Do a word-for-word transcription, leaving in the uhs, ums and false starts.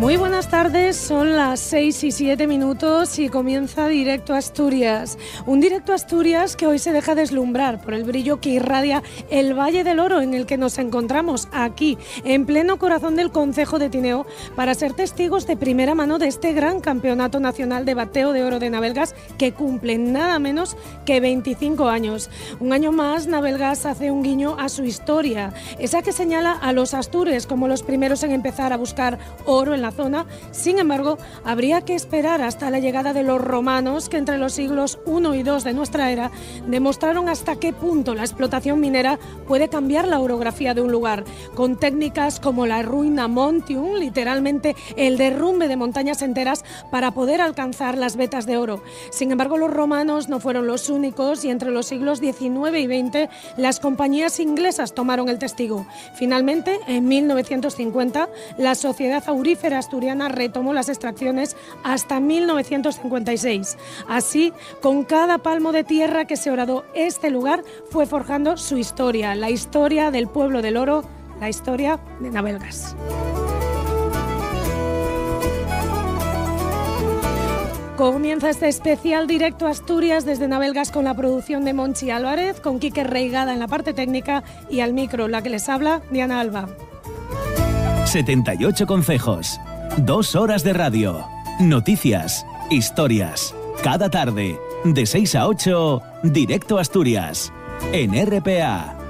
Muy buenas tardes, son las seis y siete minutos y comienza Directo Asturias. Un Directo Asturias que hoy se deja deslumbrar por el brillo que irradia el Valle del Oro en el que nos encontramos aquí, en pleno corazón del concejo de Tineo, para ser testigos de primera mano de este gran campeonato nacional de bateo de oro de Navelgas que cumple nada menos que veinticinco años. Un año más, Navelgas hace un guiño a su historia, esa que señala a los astures como los primeros en empezar a buscar oro en la zona. Sin embargo, habría que esperar hasta la llegada de los romanos, que entre los siglos primero y segundo de nuestra era demostraron hasta qué punto la explotación minera puede cambiar la orografía de un lugar, con técnicas como la ruina montium, literalmente el derrumbe de montañas enteras, para poder alcanzar las vetas de oro. Sin embargo, los romanos no fueron los únicos y entre los siglos diecinueve y veinte las compañías inglesas tomaron el testigo. Finalmente, en mil novecientos cincuenta, la Sociedad Aurífera Asturiana retomó las extracciones hasta mil novecientos cincuenta y seis. Así, con cada palmo de tierra que se horadó este lugar, fue forjando su historia, la historia del pueblo del oro, la historia de Navelgas. Comienza este especial Directo Asturias desde Navelgas con la producción de Monchi Álvarez, con Quique Reigada en la parte técnica y al micro la que les habla, Diana Alba. setenta y ocho concejos, dos horas de radio, noticias, historias. Cada tarde, de seis a ocho, Directo Asturias, en R P A.